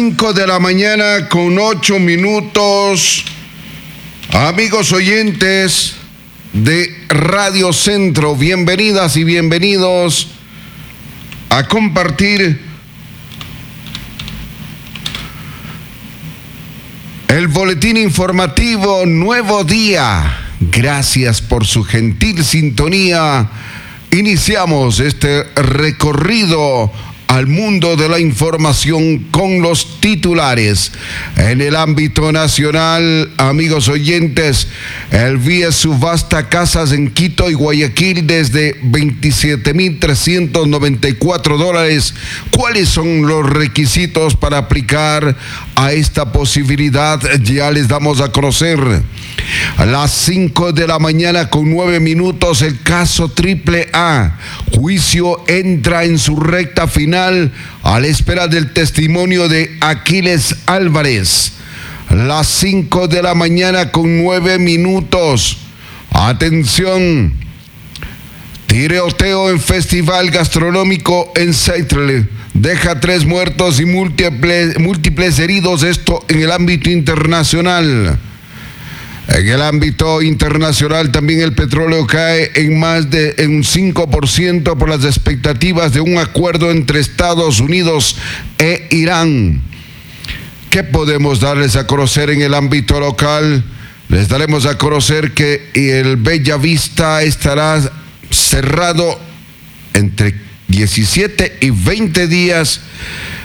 5 de la mañana con 8 minutos. Amigos oyentes de Radio Centro, bienvenidas y bienvenidos a compartir el boletín informativo Nuevo Día. Gracias por su gentil sintonía. Iniciamos este recorrido al mundo de la información con los titulares. En el ámbito nacional, amigos oyentes, el vía subasta casas en Quito y Guayaquil desde $27,394. ¿Cuáles son los requisitos para aplicar a esta posibilidad? Ya les damos a conocer. A las 5 de la mañana con 9 minutos, el caso AAA. Juicio entra en su recta final a la espera del testimonio de Aquiles Álvarez. Las 5 de la mañana con 9 minutos. Atención. Tiroteo en festival gastronómico en Seattle. Deja 3 muertos y múltiples heridos. Esto en el ámbito internacional. En el ámbito internacional también el petróleo cae en más de un 5% por las expectativas de un acuerdo entre Estados Unidos e Irán. ¿Qué podemos darles a conocer en el ámbito local? Les daremos a conocer que el Bellavista estará cerrado entre 17 y 20 días